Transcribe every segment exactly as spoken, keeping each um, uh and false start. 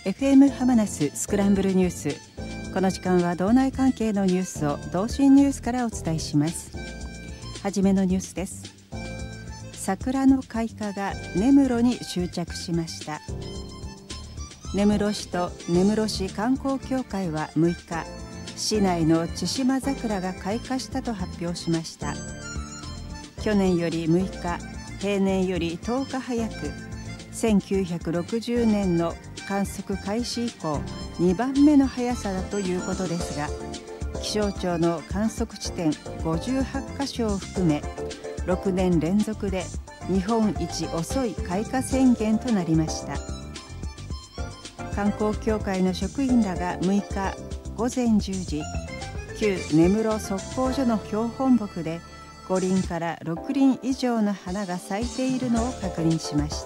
エフエム ハマナススクランブルニュース。この時間は道内関係のニュースを同心ニュースからお伝えします。はじめのニュースです。桜の開花が根室に終着しました。根室市と根室市観光協会はむいか、市内の千島桜が開花したと発表しました。去年よりむいか、平年よりとおか早く、せんきゅうひゃくろくじゅうねんの観測開始以降にばんめの速さだということですが、気象庁の観測地点ごじゅうはちかしょを含めろくねん連続で日本一遅い開花宣言となりました。観光協会の職員らがむいかごぜんじゅうじ、旧根室測候所の標本木でごりんからろくりん以上の花が咲いているのを確認しました。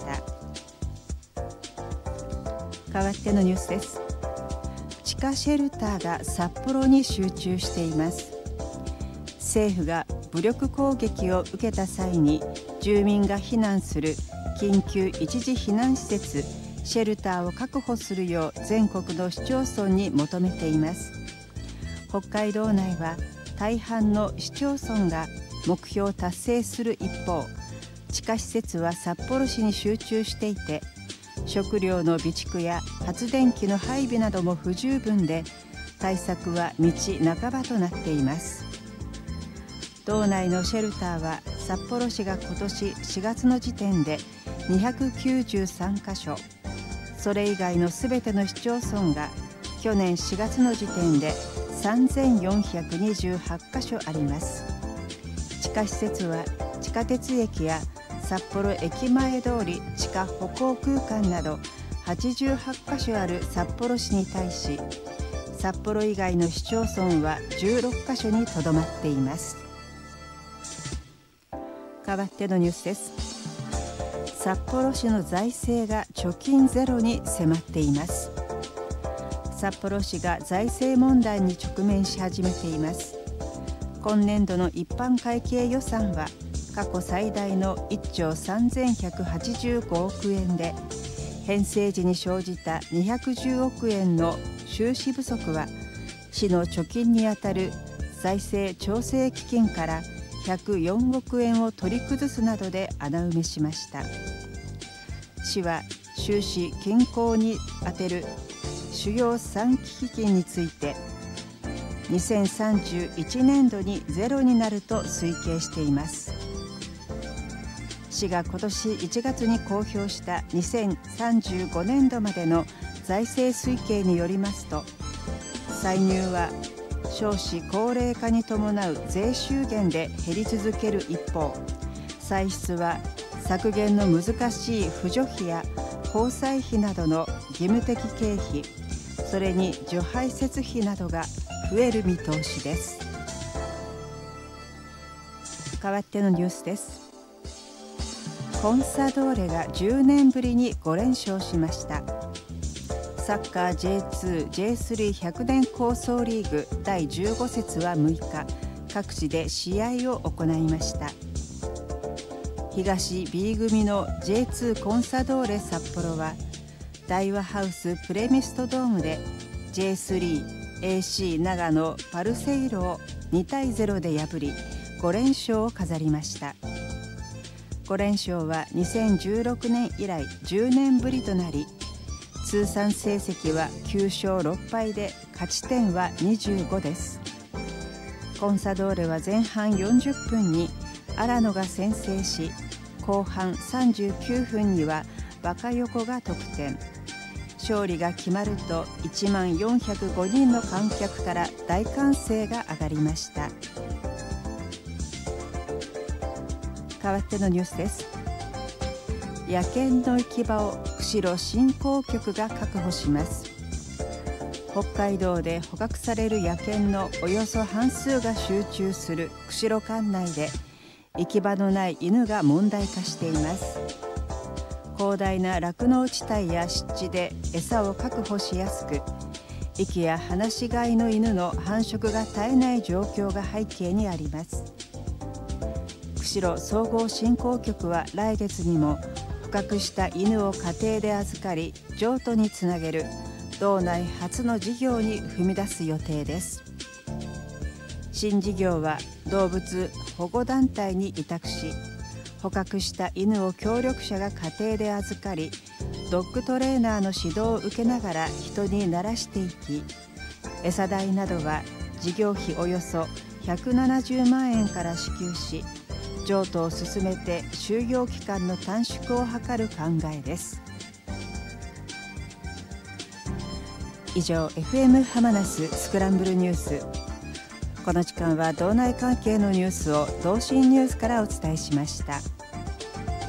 代わってのニュースです。地下シェルターが札幌に集中しています。政府が武力攻撃を受けた際に住民が避難する緊急一時避難施設シェルターを確保するよう全国の市町村に求めています。北海道内は大半の市町村が目標を達成する一方、地下施設は札幌市に集中していて、食料の備蓄や発電機の配備なども不十分で、対策は道半ばとなっています。道内のシェルターは札幌市が今年しがつの時点でにひゃくきゅうじゅうさんかしょ、それ以外のすべての市町村が去年しがつの時点でさんぜんよんひゃくにじゅうはちかしょあります。地下施設は地下鉄駅や札幌駅前通り地下歩行空間などはちじゅうはちかしょある札幌市に対し、札幌以外の市町村はじゅうろっかしょにとどまっています。代わってのニュースです。札幌市の財政が貯金ゼロに迫っています。札幌市が財政問題に直面し始めています。今年度の一般会計予算は過去最大のいっちょうさんぜんひゃくはちじゅうごおくえんで、編成時に生じたにひゃくじゅうおくえんの収支不足は市の貯金にあたる財政調整基金からひゃくよんおくえんを取り崩すなどで穴埋めしました。市は収支均衡に充てる主要さん基金についてにせんさんじゅういちねんどにゼロになると推計しています。市が今年いちがつに公表したにせんさんじゅうごねんどまでの財政推計によりますと、歳入は少子高齢化に伴う税収減で減り続ける一方、歳出は削減の難しい扶助費や交際費などの義務的経費、それに除排泄費などが増える見通しです。代わってのニュースです。コンサドーレがじゅうねんぶりにごれんしょうしました。サッカー ジェイツー、ジェイスリーひゃくねん構想リーグだいじゅうご節はむいか、各地で試合を行いました。東 B 組の ジェイツー コンサドーレ札幌は大和ハウスプレミストドームで ジェイスリー、エーシー 長野パルセイロをにたいゼロで破りごれんしょうを飾りました。ごれんしょうはにせんじゅうろくねん以来じゅうねんぶりとなり、通算成績はきゅうしょうろっぱいで勝ち点はにじゅうごです。コンサドーレは前半よんじゅっぷんに荒野が先制し、後半さんじゅうきゅうふんにはバカヨコが得点。勝利が決まるといちまんよんひゃくごにんの観客から大歓声が上がりました。代わってのニュースです。野犬の行き場を釧路振興局が確保します。北海道で捕獲される野犬のおよそ半数が集中する釧路管内で、行き場のない犬が問題化しています。広大な酪農地帯や湿地で餌を確保しやすく、息や放し飼いの犬の繁殖が絶えない状況が背景にあります。釧路総合振興局は来月にも捕獲した犬を家庭で預かり譲渡につなげる道内初の事業に踏み出す予定です。新事業は動物保護団体に委託し、捕獲した犬を協力者が家庭で預かり、ドッグトレーナーの指導を受けながら人に慣らしていき、餌代などは事業費およそひゃくななじゅうまんえんから支給し、譲渡を進めて就業期間の短縮を図る考えです。以上 エフエム ハマナススクランブルニュース。この時間は道内関係のニュースを同心ニュースからお伝えしました。